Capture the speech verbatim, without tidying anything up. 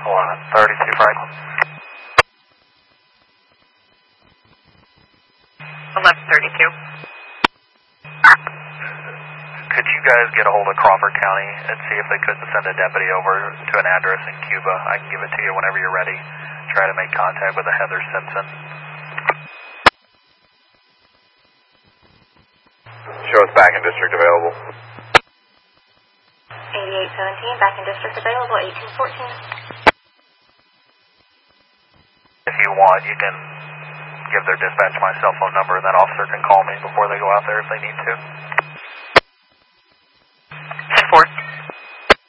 eleven thirty-two Franklin. eleven thirty-two. Could you guys get a hold of Crawford County and see if they couldn't send a deputy over to an address in Cuba? I can give it to you whenever you're ready. Try to make contact with a Heather Simpson. Show us back in district available. eighty-eight seventeen, back in district available, eighteen fourteen. If you want, you can give their dispatch my cell phone number, and that officer can call me before they go out there if they need to.